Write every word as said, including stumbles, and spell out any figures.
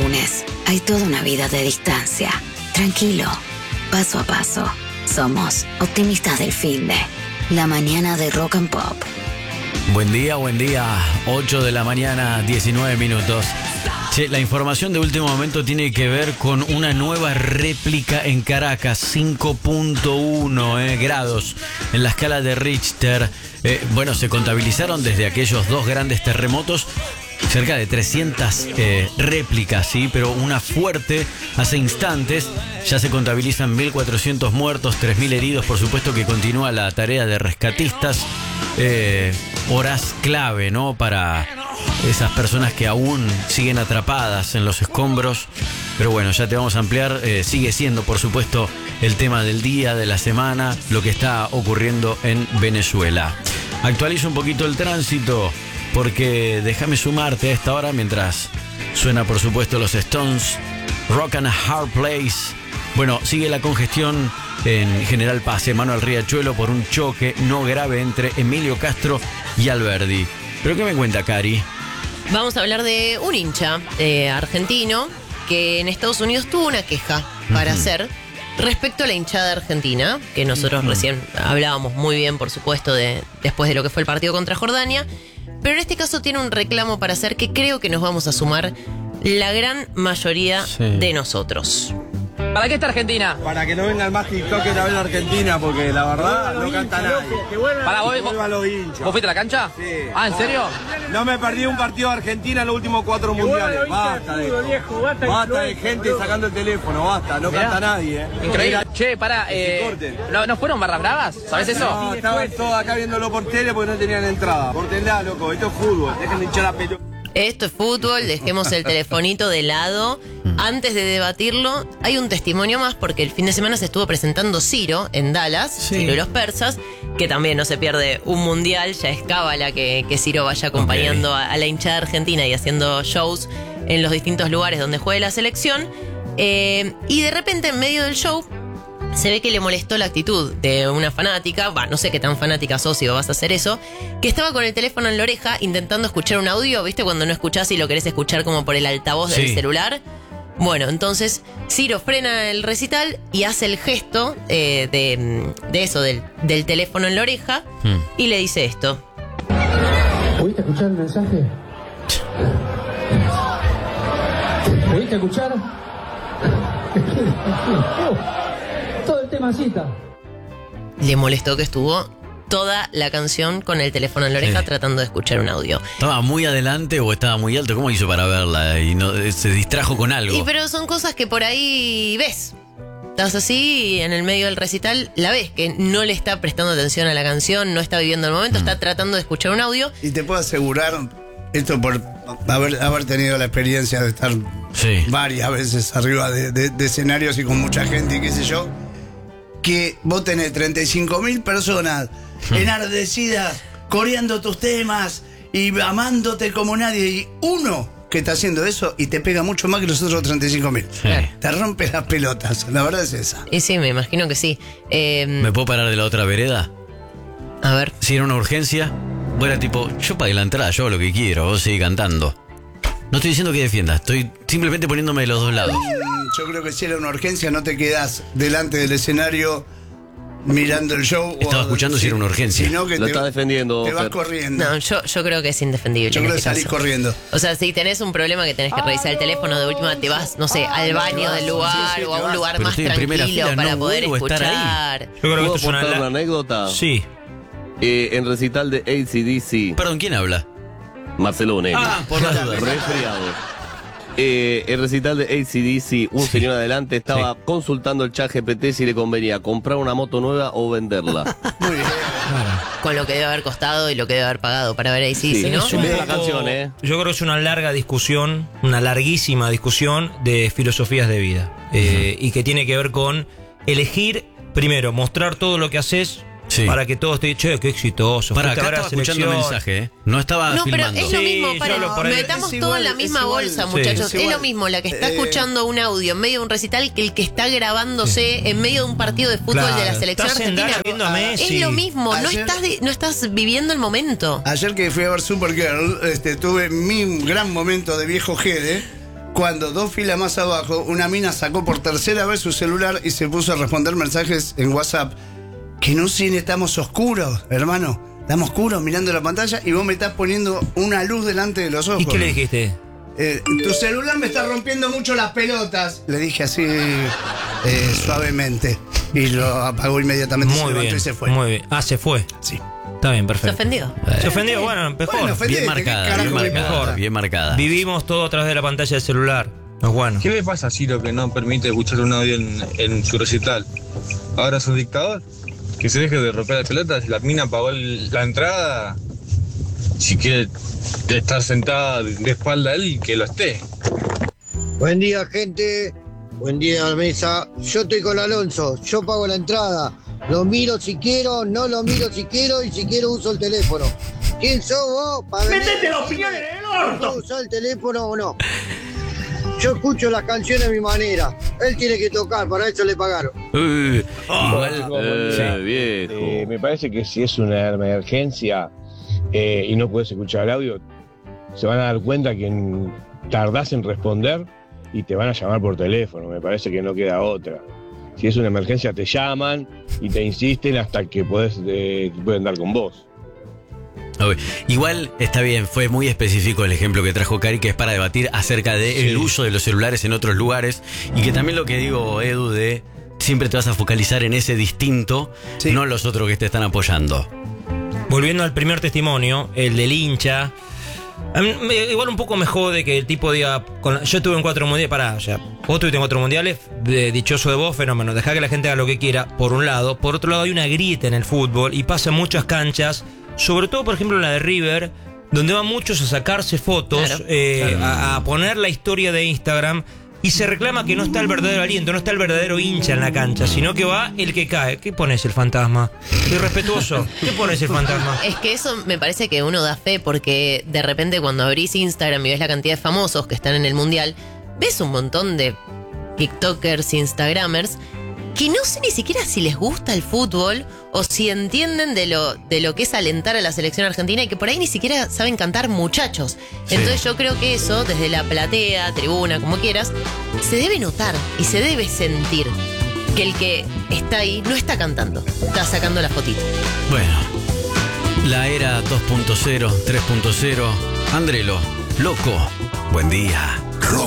lunes. Hay toda una vida de distancia. Tranquilo, paso a paso. Somos optimistas del finde. La mañana de Rock and Pop. Buen día, buen día. ocho de la mañana, diecinueve minutos. Che, la información de último momento tiene que ver con una nueva réplica en Caracas, cinco punto uno eh, grados en la escala de Richter. Eh, bueno, se contabilizaron desde aquellos dos grandes terremotos cerca de trescientas eh, réplicas, sí, pero una fuerte hace instantes. Ya se contabilizan mil cuatrocientos muertos, tres mil heridos. Por supuesto que continúa la tarea de rescatistas. Eh, horas clave, ¿no? Para esas personas que aún siguen atrapadas en los escombros. Pero bueno, ya te vamos a ampliar. Eh, sigue siendo, por supuesto, el tema del día, de la semana, lo que está ocurriendo en Venezuela. Actualizo un poquito el tránsito, porque déjame sumarte a esta hora mientras suena, por supuesto, los Stones, Rock and a Hard Place. Bueno, sigue la congestión en General Paz, Manuel Riachuelo, por un choque no grave entre Emilio Castro y Alberdi. ¿Pero qué me cuenta, Cari? Vamos a hablar de un hincha eh, argentino que en Estados Unidos tuvo una queja para uh-huh. hacer respecto a la hinchada argentina, que nosotros uh-huh. recién hablábamos muy bien, por supuesto, de después de lo que fue el partido contra Jordania. Pero en este caso tiene un reclamo para hacer que creo que nos vamos a sumar la gran mayoría sí. de nosotros. ¿Para qué está Argentina? Para que no venga el más TikToker a ver la Argentina, porque la verdad no canta nadie. Que vuelvan, Para, vos, que vuelvan los hinchas. ¿Vos fuiste a la cancha? Sí. Ah, ¿en serio? No me perdí un partido de Argentina en los últimos cuatro mundiales. Basta de esto. Viejo, basta, basta de gente sacando el teléfono, basta. No Mirá. canta nadie, eh. Increíble. Che, pará, eh, ¿no, ¿no fueron barras bravas? ¿Sabés eso? No, estaban todos acá viéndolo por tele porque no tenían entrada. Portenla, loco, esto es fútbol. Dejen de hinchar la pelota. Esto es fútbol, dejemos el telefonito de lado. Antes de debatirlo, hay un testimonio más, porque el fin de semana se estuvo presentando Ciro en Dallas, sí. Ciro y los persas, que también no se pierde un mundial, ya es cábala que, que Ciro vaya acompañando okay. a, a la hinchada argentina y haciendo shows en los distintos lugares donde juegue la selección. Eh, y de repente, en medio del show, se ve que le molestó la actitud de una fanática, bah, no sé qué tan fanática sos si vas a hacer eso, que estaba con el teléfono en la oreja intentando escuchar un audio, ¿viste? Cuando no escuchás y lo querés escuchar como por el altavoz sí. del celular. Bueno, entonces Ciro frena el recital y hace el gesto eh, de, de eso, del, del teléfono en la oreja, hmm. y le dice esto. ¿Pudiste escuchar el mensaje? ¿Pudiste escuchar? Todo el temacita. Le molestó que estuvo toda la canción con el teléfono en la oreja sí. tratando de escuchar un audio. ¿Estaba muy adelante o estaba muy alto? ¿Cómo hizo para verla? Y no, se distrajo con algo. Y pero son cosas que por ahí ves. Estás así en el medio del recital, la ves que no le está prestando atención a la canción, no está viviendo el momento, mm. está tratando de escuchar un audio. Y te puedo asegurar, esto por haber, haber tenido la experiencia de estar sí. varias veces arriba de, de, de escenarios y con mucha gente y qué sé yo, que vos tenés treinta y cinco mil personas hmm. enardecidas, coreando tus temas y amándote como nadie, y uno que está haciendo eso y te pega mucho más que los otros treinta y cinco mil. Sí. Te rompe las pelotas, la verdad es esa. Y sí, me imagino que sí. Eh, ¿Me puedo parar de la otra vereda? A ver. Si era una urgencia, bueno, tipo, yo pagué la entrada, yo hago lo que quiero, vos seguís cantando. No estoy diciendo que defiendas, estoy simplemente poniéndome de los dos lados. Yo creo que si era una urgencia no te quedás delante del escenario mirando el show. Estaba o, escuchando si, si era una urgencia. Sino que lo te, está defendiendo. Te vas corriendo. No, yo, yo creo que es indefendible. Yo creo este que salís caso. corriendo. O sea, si tenés un problema que tenés que revisar el teléfono, de última te vas, no sé, al baño del lugar sí, sí, o a un vas. lugar Pero más tranquilo fila, para no poder escuchar. Yo creo que ¿Puedo esto es una, contar una anécdota? Sí. Eh, en recital de A C D C. Perdón, ¿quién habla? Marcelo Bonelli. Ah, por la duda. Resfriado. Eh, el recital de A C D C, un sí. señor adelante estaba sí. consultando el chat G P T si le convenía comprar una moto nueva o venderla. Muy bien. Claro. Con lo que debe haber costado y lo que debe haber pagado para ver A C D C, sí, ¿no? Es un poco, la canción, ¿eh? Yo creo que es una larga discusión, una larguísima discusión de filosofías de vida. Uh-huh. Eh, y que tiene que ver con elegir, primero, mostrar todo lo que haces. Sí. Para que todos te digan, che, qué exitoso. Para acá estaba escuchando el mensaje, ¿eh? No estaba no, filmando. No, pero es lo mismo, sí, para, para metamos igual, todo en la misma igual, bolsa, muchachos. Sí, es, es lo mismo la que está eh, escuchando un audio en medio de un recital que el que está grabándose sí. en medio de un partido de fútbol claro. de la selección argentina. Viendo a Messi. Es lo mismo, ayer, no, estás de, no estás viviendo el momento. Ayer que fui a ver Supergirl, este, tuve mi gran momento de viejo Gede. cuando dos filas más abajo, una mina sacó por tercera vez su celular y se puso a responder mensajes en WhatsApp. Que en un cine estamos oscuros, hermano. Estamos oscuros mirando la pantalla y vos me estás poniendo una luz delante de los ojos. ¿Y qué le dijiste? Eh, tu celular me está rompiendo mucho las pelotas. Le dije así eh, suavemente. Y lo apagó inmediatamente. Muy se levantó bien, y se fue. muy bien. Ah, se fue. Sí. Está bien, Se perfecto. ofendió. Se ofendió, bueno, mejor. Bueno, ofendete, Bien ¿qué marcada, carajo bien me marcada, importa? bien marcada. Vivimos todo a través de la pantalla del celular. No es bueno. ¿Qué le pasa a Ciro que no permite escuchar un audio en, en su recital? ¿Ahora es un dictador? Que se deje de romper las pelotas. La mina pagó el- la entrada. Si quiere estar sentada de espalda a él, que lo esté. Buen día, gente. Buen día a la mesa. Yo estoy con Alonso. Yo pago la entrada. Lo miro si quiero, no lo miro si quiero y si quiero uso el teléfono. ¿Quién sos vos? Para ¡métete los piñones en el orto! ¿Usar el teléfono o no? Yo escucho las canciones a mi manera. Él tiene que tocar, para eso le pagaron. Uh, igual, Eh, sí. viejo. Eh, me parece que si es una emergencia eh, y no puedes escuchar el audio, se van a dar cuenta que en- tardás en responder y te van a llamar por teléfono. Me parece que no queda otra. Si es una emergencia, te llaman y te insisten hasta que podés, eh, que pueden dar con vos. Ok. Igual está bien, fue muy específico el ejemplo que trajo Cari, que es para debatir acerca del Sí. uso de los celulares en otros lugares. Y que también lo que digo, Edu, de siempre te vas a focalizar en ese distinto, Sí. no en los otros que te están apoyando. Volviendo al primer testimonio, el del hincha. A mí, me- igual un poco me jode que el tipo diga, con la- yo estuve en cuatro mundiales, pará, o sea, vos estuviste en cuatro mundiales, de- dichoso de vos, fenómeno, dejá que la gente haga lo que quiera, por un lado. Por otro lado hay una grieta en el fútbol y pasa en muchas canchas, sobre todo por ejemplo en la de River, donde van muchos a sacarse fotos, Claro. eh, A, a poner la historia de Instagram. Y se reclama que no está el verdadero aliento, no está el verdadero hincha en la cancha, sino que va el que cae. ¿Qué pones el fantasma? Irrespetuoso. ¿Qué pones el fantasma? Es que eso me parece que uno da fe porque de repente cuando abrís Instagram y ves la cantidad de famosos que están en el mundial, ves un montón de TikTokers, Instagramers que no sé ni siquiera si les gusta el fútbol o si entienden de lo, de lo que es alentar a la selección argentina y que por ahí ni siquiera saben cantar muchachos. Sí. Entonces yo creo que eso, desde la platea, tribuna, como quieras, se debe notar y se debe sentir que el que está ahí no está cantando, está sacando la fotito. Bueno, la era dos punto cero, tres punto cero. Andrelo, loco, buen día.